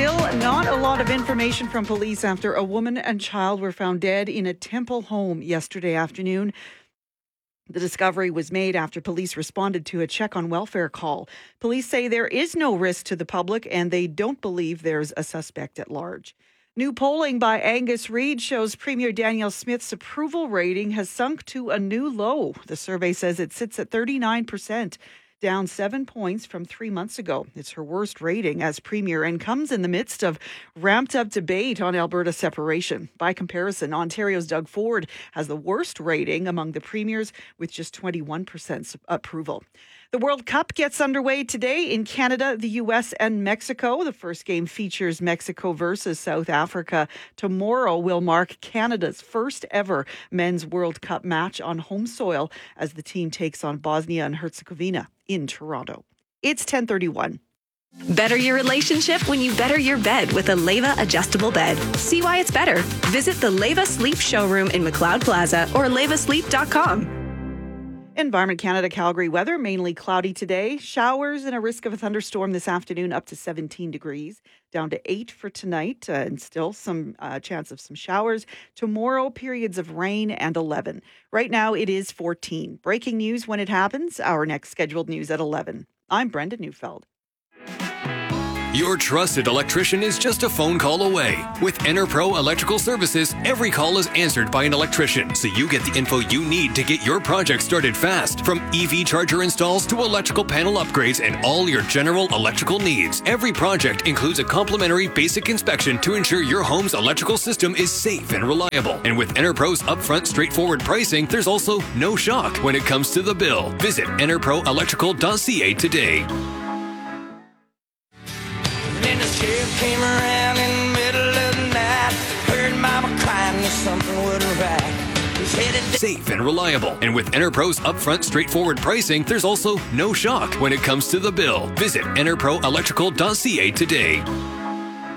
Still not a lot of information from police after a woman and child were found dead in a Temple home yesterday afternoon. The discovery was made after police responded to a check on welfare call. Police say there is no risk to the public and they don't believe there's a suspect at large. New polling by Angus Reid shows Premier Danielle Smith's approval rating has sunk to a new low. The survey says it sits at 39%. Down 7 points from 3 months ago. It's her worst rating as Premier and comes in the midst of ramped up debate on Alberta separation. By comparison, Ontario's Doug Ford has the worst rating among the premiers with just 21% approval. The World Cup gets underway today in Canada, the U.S. and Mexico. The first game features Mexico versus South Africa. Tomorrow will mark Canada's first ever men's World Cup match on home soil as the team takes on Bosnia and Herzegovina in Toronto. It's 10:31. Better your relationship when you better your bed with a Leva adjustable bed. See why it's better. Visit the Leva Sleep showroom in McLeod Plaza or levasleep.com. Environment Canada Calgary weather, mainly cloudy today. Showers and a risk of a thunderstorm this afternoon up to 17 degrees, down to 8 for tonight, and still some chance of some showers. Tomorrow, periods of rain and 11. Right now, it is 14. Breaking news when it happens. Our next scheduled news at 11. I'm Brenda Neufeld. Your trusted electrician is just a phone call away. With EnerPro Electrical Services, every call is answered by an electrician, so you get the info you need to get your project started fast. From EV charger installs to electrical panel upgrades and all your general electrical needs. Every project includes a complimentary basic inspection to ensure your home's electrical system is safe and reliable. And with EnerPro's upfront straightforward pricing, there's also no shock when it comes to the bill. Visit enerproelectrical.ca today. Then the sheriff came around in the middle of the night. Heard mama crying that something wasn't right. He's headed safe and reliable. And with EnerPro's upfront straightforward pricing, there's also no shock when it comes to the bill. Visit enerproelectrical.ca today.